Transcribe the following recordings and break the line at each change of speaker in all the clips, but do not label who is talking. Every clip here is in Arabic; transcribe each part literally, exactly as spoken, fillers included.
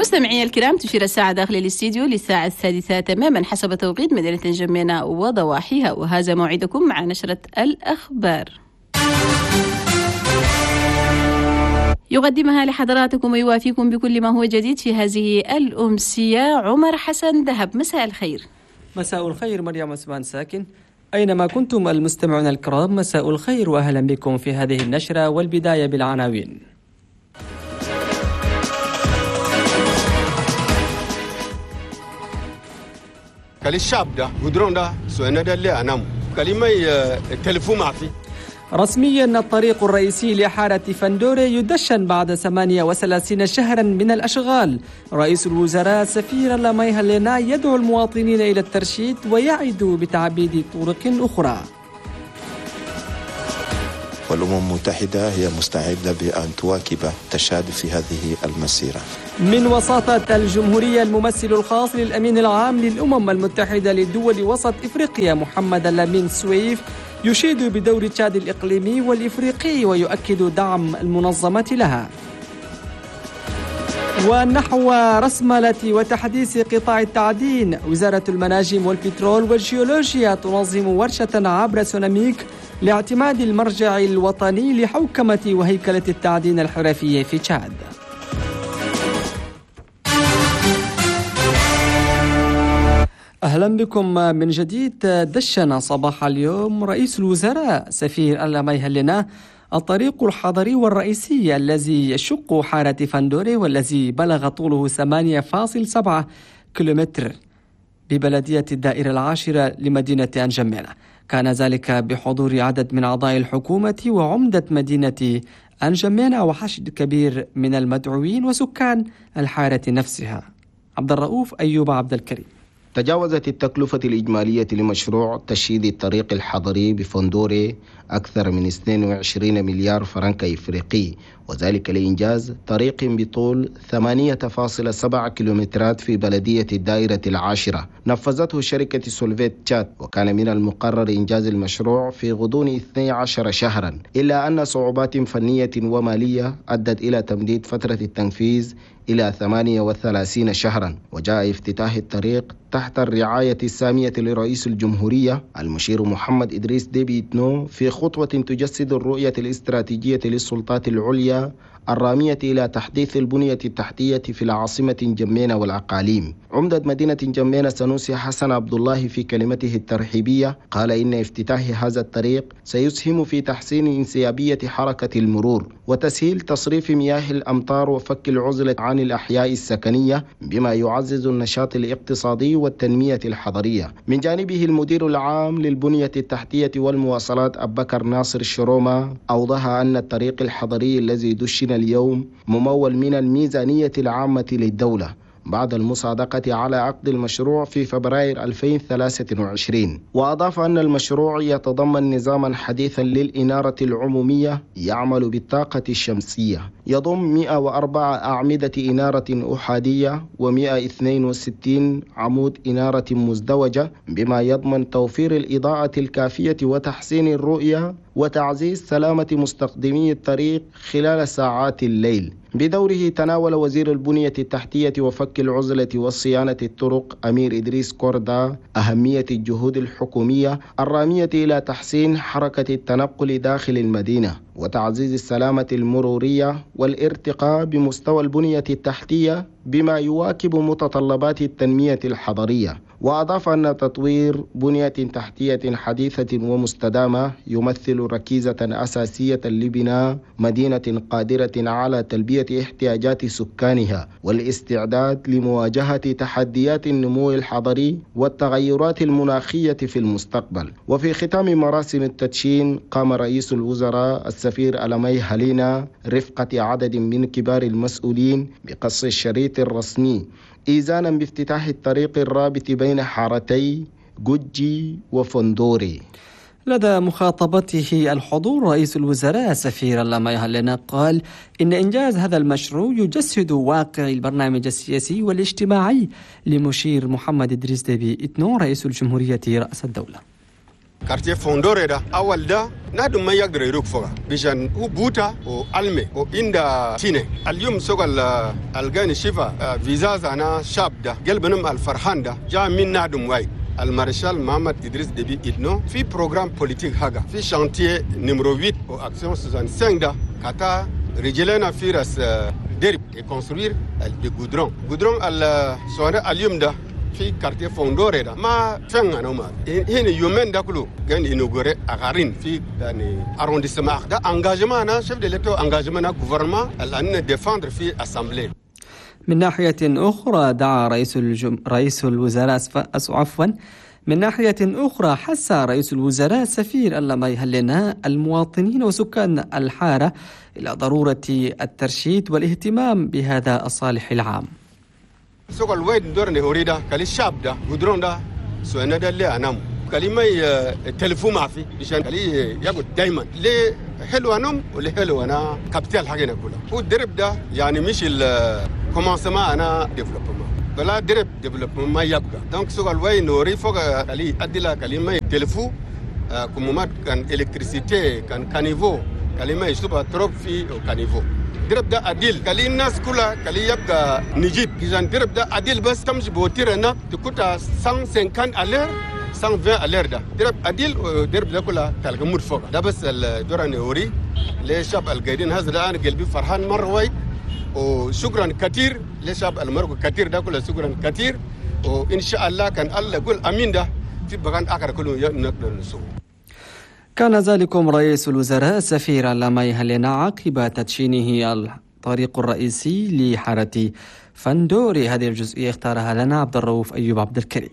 مستمعي الكرام، تشير الساعة داخل الاستديو للساعة السادسة تماما حسب توقيت مدينة جمينة وضواحيها، وهذا موعدكم مع نشرة الأخبار يقدمها لحضراتكم ويوافيكم بكل ما هو جديد في هذه الأمسية عمر حسن دهب. مساء الخير.
مساء الخير مريم عثمان ساكن. أينما كنتم المستمعون الكرام، مساء الخير وأهلا بكم في هذه النشرة، والبداية بالعناوين.
كالي الشعب ده قدرون ده سوينا ده اللي أنام كلمة التلفون معفي.
رسميا الطريق الرئيسي لحارة فندوري يدشن بعد ثمانية وثلاثين شهرا من الأشغال. رئيس الوزراء سفير لاماي هالينا يدعو المواطنين إلى الترشيد ويعد بتعبيد طرق أخرى.
والأمم المتحدة هي مستعدة بأن تواكب تشاد في هذه المسيرة.
من وساطة الجمهورية، الممثل الخاص للأمين العام للأمم المتحدة لدول وسط إفريقيا محمد لامين سويف يشيد بدور تشاد الإقليمي والإفريقي ويؤكد دعم المنظمة لها. ونحو رسملة وتحديث قطاع التعدين، وزارة المناجم والبترول والجيولوجيا تنظم ورشة عبر سوناميك لاعتماد المرجع الوطني لحوكمة وهيكلة التعدين الحرفية في تشاد. أهلا بكم من جديد. دشن صباح اليوم رئيس الوزراء سفير لاماي هالينا الطريق الحضري والرئيسي الذي يشق حارة فندوري والذي بلغ طوله ثمانية فاصلة سبعة كيلومتر ببلدية الدائرة العاشرة لمدينة أنجمينة. كان ذلك بحضور عدد من أعضاء الحكومة وعمدة مدينة أنجمينة وحشد كبير من المدعوين وسكان الحارة نفسها. عبد الرؤوف أيوب عبد الكريم.
تجاوزت التكلفة الإجمالية لمشروع تشييد الطريق الحضري بفندوري أكثر من اثنين وعشرين مليار فرنك إفريقي، وذلك لإنجاز طريق بطول ثمانية فاصلة سبعة كيلومترات في بلدية الدائرة العاشرة نفذته شركة سولفيت تشاد، وكان من المقرر إنجاز المشروع في غضون اثني عشر شهرا، إلا أن صعوبات فنية ومالية أدت إلى تمديد فترة التنفيذ إلى ثمانية وثلاثين شهرا. وجاء افتتاح الطريق تحت الرعاية السامية لرئيس الجمهورية المشير محمد إدريس ديبي إتنو في خطوة تجسد الرؤية الاستراتيجية للسلطات العليا الرامية إلى تحديث البنية التحتية في العاصمة جمينة والأقاليم. عمدة مدينة جمينة سنوسي حسن عبد الله في كلمته الترحيبية قال إن افتتاح هذا الطريق سيسهم في تحسين انسيابية حركة المرور وتسهيل تصريف مياه الأمطار وفك العزلة عن الأحياء السكنية، بما يعزز النشاط الاقتصادي والتنمية الحضرية. من جانبه المدير العام للبنية التحتية والمواصلات أبكر ناصر الشرومة أوضح أن الطريق الحضري الذي دشن اليوم ممول من الميزانية العامة للدولة بعد المصادقة على عقد المشروع في فبراير ألفين وثلاثة وعشرين. وأضاف أن المشروع يتضمن نظاما حديثا للإنارة العمومية يعمل بالطاقة الشمسية، يضم مئة وأربعة أعمدة إنارة أحادية ومئة واثنين وستين عمود إنارة مزدوجة، بما يضمن توفير الإضاءة الكافية وتحسين الرؤية وتعزيز سلامة مستخدمي الطريق خلال ساعات الليل. بدوره تناول وزير البنية التحتية وفك العزلة وصيانة الطرق أمير إدريس كوردا أهمية الجهود الحكومية الرامية إلى تحسين حركة التنقل داخل المدينة وتعزيز السلامة المرورية والارتقاء بمستوى البنية التحتية بما يواكب متطلبات التنمية الحضرية. وأضاف أن تطوير بنية تحتية حديثة ومستدامة يمثل ركيزة أساسية لبناء مدينة قادرة على تلبية احتياجات سكانها والاستعداد لمواجهة تحديات النمو الحضري والتغيرات المناخية في المستقبل. وفي ختام مراسم التدشين قام رئيس الوزراء السفير لاماي هالينا رفقة عدد من كبار المسؤولين بقص الشريط الرسمي إيزانا بافتتاح الطريق الرابط بين حارتي جوجي وفندوري.
لدى مخاطبته الحضور، رئيس الوزراء سفير لاماي هالينا قال إن إنجاز هذا المشروع يجسد واقع البرنامج السياسي والاجتماعي لمشير محمد إدريس ديبي إتنو رئيس الجمهورية رأس الدولة.
كارتيه فوندوري ده أول ده نادم ما يقدر يروق فوق بيشان هو بوتا وألمي وإندا تيني اليوم سوق الجاني شفا فيزاز أنا شاب ده قلبنم الفرحان ده جاء من نادم واي المارشال محمد إدريس ديبي إدنو في بروجرام بوليتيك حاجة في شانتيه نمرو ثمانية وأكسيون خمسة ده كتا رجلنا في راس درب يكونستروير الجودرون جودرون السؤال اليوم ده في كارتيه فوندوري ده ما فين أنا ما هنا يومين ده كله كان ينوغوري أغارين في يعني أرونديسماغ ده أنجاجمان أنا شايف دلتو أنجاجمان غوفرمان الآن ديفاندر في أسامبلي.
من ناحية أخرى دعا رئيس الجم... رئيس الوزراء أسف... عفوا من ناحية أخرى حث رئيس الوزراء سفير اللميهلنا المواطنين وسكان الحارة إلى ضرورة الترشيد والاهتمام بهذا الصالح العام.
سوق الوين دورني هوريدا كالي الشاب ده غدرون ده سوينا ده اللي أنام كالي ما التلفون ما في عشان كالي يقول دايما ليه حلو أنام ولا حلو أنا كابتال حاجة نقولها هو الدرب ده يعني مش ال كومنسما أنا ديفلوبمون بلا درب ديفلوبمون ما يبقى دونك سوق الوين نوري فوق كالي أدلا كالي ما التلفون كمومات كان إلكتريسيتي كان كانيفو كالي ما يشوفها تروب في كانيفو درب ده عديل كالي الناس كلها كالي يبقى نجيب إذا درب ده عديل بس تمشي بوتيرنا تكوتا مية وخمسين ألير مية وعشرين ألير ده درب عديل ودرب ده كلها تلقى مود فوق ده بس الدورة نوري لشاب القايدين هذا الآن قلبي فرحان مرة وايد وشكرا كثير لشاب المرق كثير ده كله شكرا كثير وإن شاء الله كان الله يقول أمين ده في بغان آخر كله نقدر نسوق.
كان ذلكم رئيس الوزراء السفير اللميهلنا عقب تدشينه الطريق الرئيسي لحارة فندوري. هذه الجزئية اختارها لنا عبد الرؤوف أيوب عبد الكريم.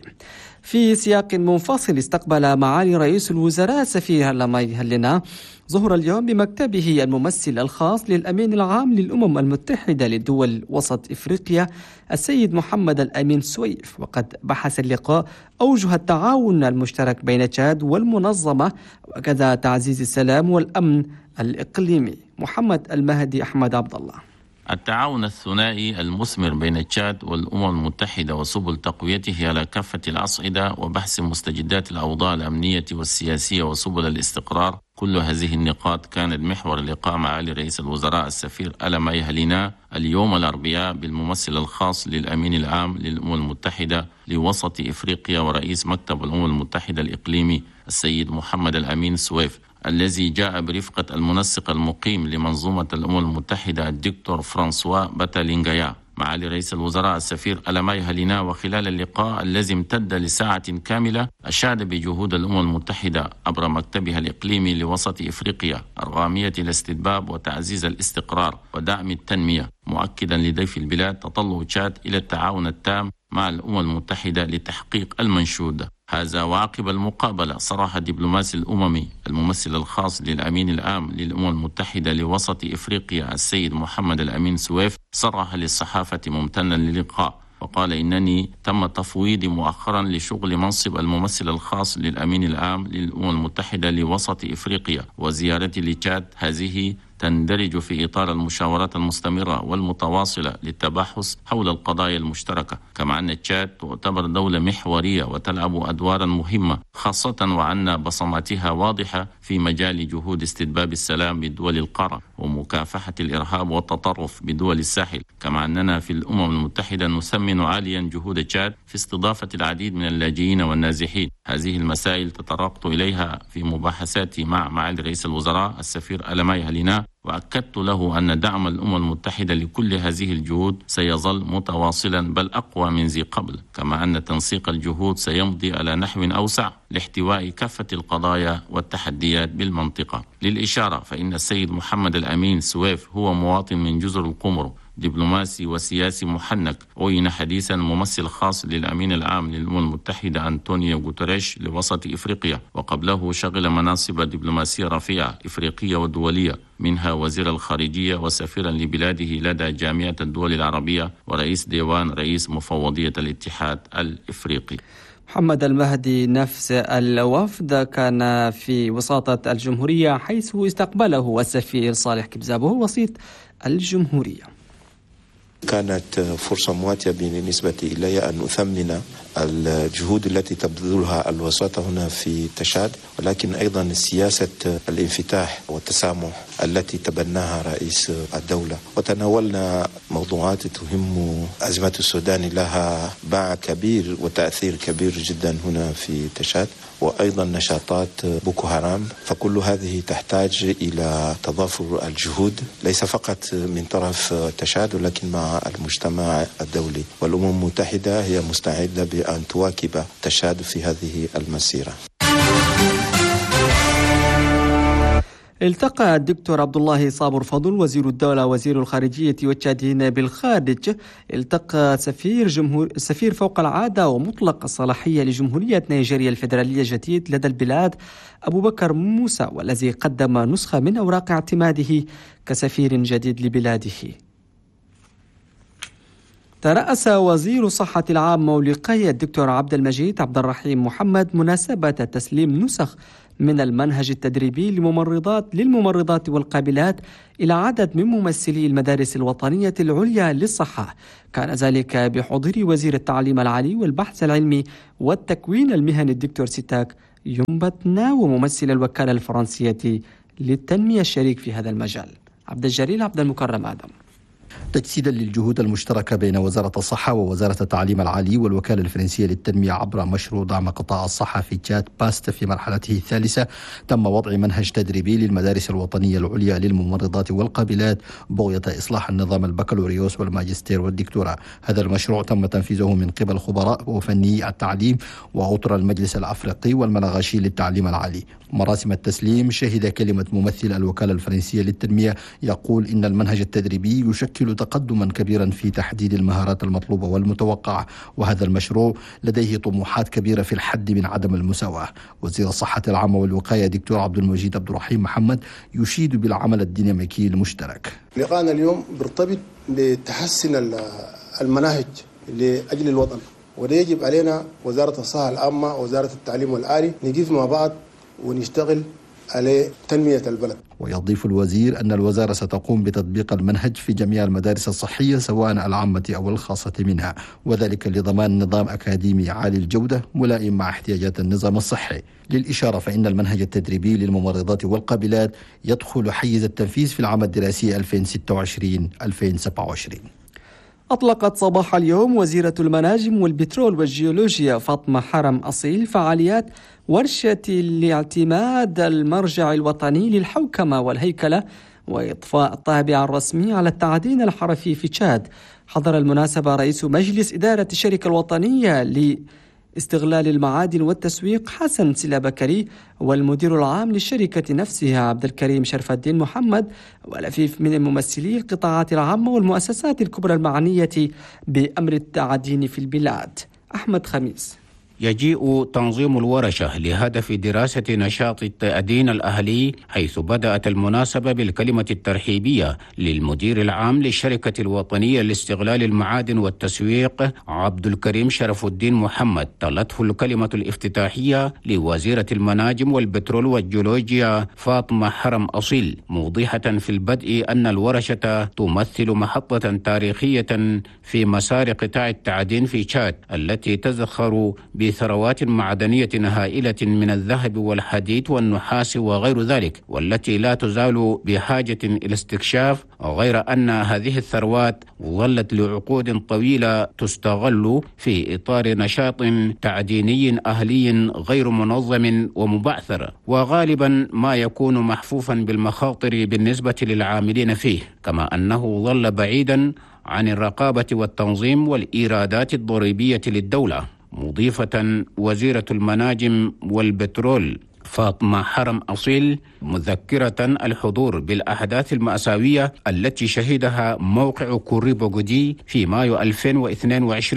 في سياق منفصل استقبل معالي رئيس الوزراء السفير اللميهلنا ظهر اليوم بمكتبه الممثل الخاص للأمين العام للأمم المتحدة لدول وسط إفريقيا السيد محمد الأمين سويف. وقد بحث اللقاء أوجه التعاون المشترك بين تشاد والمنظمة وكذا تعزيز السلام والأمن الإقليمي. محمد المهدي أحمد عبد الله.
التعاون الثنائي المثمر بين تشاد والأمم المتحدة وسبل تقويته على كافة الأصعدة وبحث مستجدات الأوضاع الأمنية والسياسية وسبل الاستقرار، كل هذه النقاط كانت محور لقاء معالي رئيس الوزراء السفير اللميهلنا اليوم الأربعاء بالممثل الخاص للأمين العام للأمم المتحدة لوسط إفريقيا ورئيس مكتب الأمم المتحدة الإقليمي السيد محمد الأمين سويف، الذي جاء برفقة المنسق المقيم لمنظومة الأمم المتحدة الدكتور فرانسوا باتالينغايا. معالي رئيس الوزراء السفير اللميهلنا وخلال اللقاء الذي امتد لساعة كاملة أشاد بجهود الأمم المتحدة عبر مكتبها الإقليمي لوسط إفريقيا الرامية الاستتباب وتعزيز الاستقرار ودعم التنمية، مؤكدا لضيف البلاد تطلع تشاد إلى التعاون التام مع الأمم المتحدة لتحقيق المنشود. هذا وعقب المقابلة صرح الدبلوماسي الأممي الممثل الخاص للأمين العام للأمم المتحدة لوسط إفريقيا السيد محمد الأمين سويف صرح للصحافة ممتنا للقاء وقال إنني تم تفويضي مؤخرا لشغل منصب الممثل الخاص للأمين العام للأمم المتحدة لوسط إفريقيا، وزيارتي لتشاد هذه تندرج في إطار المشاورات المستمرة والمتواصلة للتباحث حول القضايا المشتركة، كما أن تشاد تعتبر دولة محورية وتلعب أدوارا مهمة خاصة وأن بصماتها واضحة في مجال جهود استتباب السلام بدول القارة ومكافحة الإرهاب والتطرف بدول الساحل، كما أننا في الأمم المتحدة نثمن عاليا جهود تشاد في استضافة العديد من اللاجئين والنازحين. هذه المسائل تطرقت إليها في مباحثاتي مع معالي رئيس الوزراء السفير اللميهلنا، وأكدت له أن دعم الأمم المتحدة لكل هذه الجهود سيظل متواصلا بل أقوى من ذي قبل، كما أن تنسيق الجهود سيمضي على نحو أوسع لاحتواء كافة القضايا والتحديات بالمنطقة. للإشارة فإن السيد محمد الأمين سويف هو مواطن من جزر القمر، دبلوماسي وسياسي محنك، عين حديثا ممثل خاص للأمين العام للأمم المتحدة أنطونيو غوتريش لوسط إفريقيا، وقبله شغل مناصب دبلوماسية رفيعة إفريقية ودولية، منها وزير الخارجية وسفيرا لبلاده لدى جامعة الدول العربية ورئيس ديوان رئيس مفوضية الاتحاد الإفريقي.
محمد المهدي. نفس الوفد كان في وساطة الجمهورية حيث استقبله السفير صالح كبزابو وسيط الجمهورية.
كانت فرصة مواتية بالنسبة إلي أن أثمن الجهود التي تبذلها الوساطة هنا في تشاد، ولكن أيضا سياسة الانفتاح والتسامح التي تبناها رئيس الدولة. وتناولنا موضوعات تهم أزمة السودان، لها باع كبير وتأثير كبير جدا هنا في تشاد، وأيضا نشاطات بوكو هرام. فكل هذه تحتاج إلى تضافر الجهود ليس فقط من طرف تشاد ولكن مع المجتمع الدولي، والأمم المتحدة هي مستعدة بأن تواكب تشاد في هذه المسيرة.
التقى الدكتور عبد الله صابر فضل وزير الدولة وزير الخارجية والتشاديين بالخارج التقى سفير جمهور سفير فوق العادة ومطلق الصلاحية لجمهورية نيجيريا الفيدرالية الجديد لدى البلاد أبو بكر موسى، والذي قدم نسخة من أوراق اعتماده كسفير جديد لبلاده. ترأس وزير الصحة العامة والوقاية الدكتور عبد المجيد عبد الرحيم محمد مناسبة تسليم نسخ من المنهج التدريبي للممرضات للممرضات والقابلات إلى عدد من ممثلي المدارس الوطنية العليا للصحة. كان ذلك بحضور وزير التعليم العالي والبحث العلمي والتكوين المهني الدكتور سيتاك يومبتنا وممثل الوكالة الفرنسية للتنمية الشريك في هذا المجال. عبد الجليل عبد المكرم آدم.
تجسيدا للجهود المشتركة بين وزارة الصحة ووزارة التعليم العالي والوكالة الفرنسية للتنمية عبر مشروع دعم قطاع الصحة في تشاد باست في مرحلته الثالثة، تم وضع منهج تدريبي للمدارس الوطنية العليا للممرضات والقابلات بغية إصلاح النظام البكالوريوس والماجستير والدكتوراه. هذا المشروع تم تنفيذه من قبل خبراء وفني التعليم وأطر المجلس الأفريقي والمناغاشي للتعليم العالي. مراسم التسليم شهد كلمة ممثل الوكالة الفرنسية للتنمية يقول إن المنهج التدريبي يشكل تقدما كبيرا في تحديد المهارات المطلوبة والمتوقعة، وهذا المشروع لديه طموحات كبيرة في الحد من عدم المساواة. وزير الصحة العامة والوقاية دكتور عبد المجيد عبد الرحيم محمد يشيد بالعمل الديناميكي المشترك.
لقاءنا اليوم بيرتبط بتحسن المناهج لأجل الوطن، وده يجب علينا وزارة الصحة العامة ووزارة التعليم العالي نجيف مع بعض ونشتغل على تنمية البلد.
ويضيف الوزير أن الوزارة ستقوم بتطبيق المنهج في جميع المدارس الصحية سواء العامة أو الخاصة منها، وذلك لضمان نظام أكاديمي عالي الجودة ملائم مع احتياجات النظام الصحي. للإشارة فإن المنهج التدريبي للممرضات والقابلات يدخل حيز التنفيذ في العام الدراسي ألفين وستة وعشرين ألفين وسبعة وعشرين.
أطلقت صباح اليوم وزيرة المناجم والبترول والجيولوجيا فاطمة حرم أصيل فعاليات ورشة لاعتماد المرجع الوطني للحوكمة والهيكلة وإضفاء الطابع الرسمي على التعدين الحرفي في تشاد. حضر المناسبة رئيس مجلس إدارة الشركة الوطنية لاستغلال المعادن والتسويق حسن سلا بكري، والمدير العام للشركة نفسها عبد الكريم شرف الدين محمد، واللفيف من ممثلي القطاعات العامة والمؤسسات الكبرى المعنية بأمر التعدين في البلاد. أحمد خميس.
يجيء تنظيم الورشة لهدف دراسة نشاط التأدين الأهلي، حيث بدأت المناسبة بالكلمة الترحيبية للمدير العام للشركة الوطنية لاستغلال المعادن والتسويق عبد الكريم شرف الدين محمد. تلته الكلمة الافتتاحية لوزيرة المناجم والبترول والجيولوجيا فاطمة حرم أصيل، موضحة في البدء أن الورشة تمثل محطة تاريخية في مسار قطاع التعدين في تشاد، التي تزخر بثروات معدنية هائلة من الذهب والحديد والنحاس وغير ذلك، والتي لا تزال بحاجة إلى استكشاف، غير أن هذه الثروات ظلت لعقود طويلة تستغل في إطار نشاط تعديني أهلي غير منظم ومبعثر، وغالبا ما يكون محفوفا بالمخاطر بالنسبة للعاملين فيه، كما أنه ظل بعيدا عن الرقابة والتنظيم والإيرادات الضريبية للدولة. مضيفة وزيرة المناجم والبترول فاطمة حرم أصيل مذكرة الحضور بالأحداث المأساوية التي شهدها موقع كوريبوغودي في مايو ألفين واثنين وعشرين،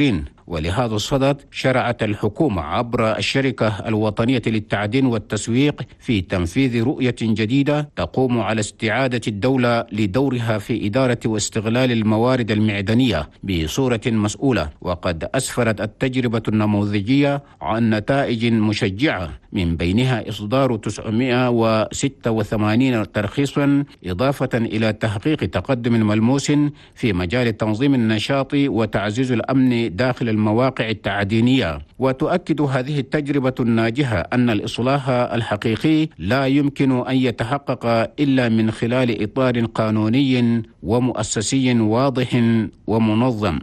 ولهذا الصدد شرعت الحكومة عبر الشركة الوطنية للتعدين والتسويق في تنفيذ رؤية جديدة تقوم على استعادة الدولة لدورها في إدارة واستغلال الموارد المعدنية بصورة مسؤولة. وقد أسفرت التجربة النموذجية عن نتائج مشجعة، من بينها إصدار تسعمائة وستة وثمانين ترخيصا، إضافة إلى تحقيق تقدم ملموس في مجال تنظيم النشاط وتعزيز الأمن داخل المواقع التعدينية. وتؤكد هذه التجربة الناجحة أن الإصلاح الحقيقي لا يمكن أن يتحقق إلا من خلال إطار قانوني ومؤسسي واضح ومنظم.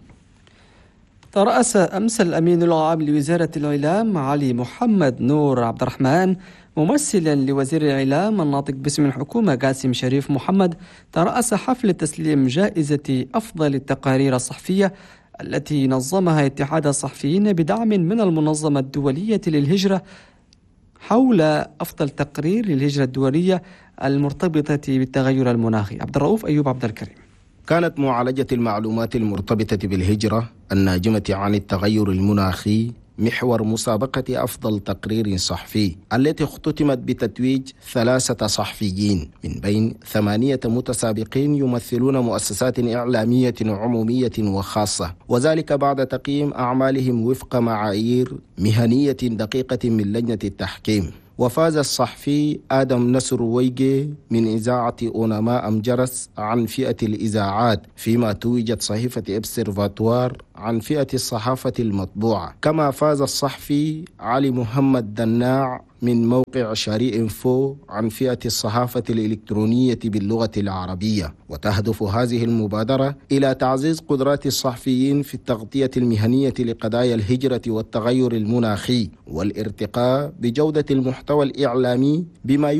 ترأس أمس الأمين العام لوزارة الإعلام علي محمد نور عبد الرحمن ممثلا لوزير الإعلام الناطق باسم الحكومة قاسم شريف محمد ترأس حفل تسليم جائزة أفضل التقارير الصحفية التي نظمها اتحاد الصحفيين بدعم من المنظمة الدولية للهجرة حول أفضل تقرير للهجرة الدولية المرتبطة بالتغير المناخي. عبد الرؤوف أيوب عبد الكريم.
كانت معالجة المعلومات المرتبطة بالهجرة الناجمة عن التغير المناخي محور مسابقة أفضل تقرير صحفي التي اختتمت بتتويج ثلاثة صحفيين من بين ثمانية متسابقين يمثلون مؤسسات إعلامية عمومية وخاصة، وذلك بعد تقييم أعمالهم وفق معايير مهنية دقيقة من لجنة التحكيم. وفاز الصحفي آدم نصر ويجي من إذاعة أوناما أم جرس عن فئة الإذاعات، فيما توجت صحيفة إبسرفاتوار عن فئة الصحافة المطبوعة. كما فاز الصحفي علي محمد دناع من موقع شاري إنفو عن فئة الصحافة الإلكترونية باللغة العربية. وتهدف هذه المبادرة إلى تعزيز قدرات الصحفيين في التغطية المهنية لقضايا الهجرة والتغير المناخي والارتقاء بجودة المحتوى الإعلامي بما